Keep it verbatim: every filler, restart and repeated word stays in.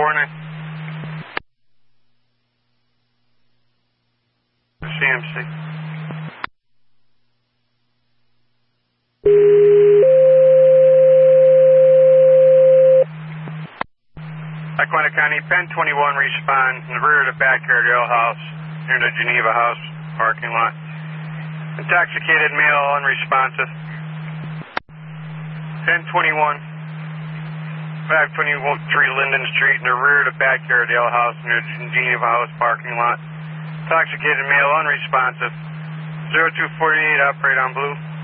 four nine. C M C. Lackawanna County, Penn twenty-one, respond in the rear of the backyard ale house near the Geneva House parking lot. Intoxicated male, unresponsive. ten twenty-one, five twenty-three Linden Street in the rear of the backyard ale house near the Geneva House parking lot. Intoxicated male, unresponsive. zero two four eight, operate on blue.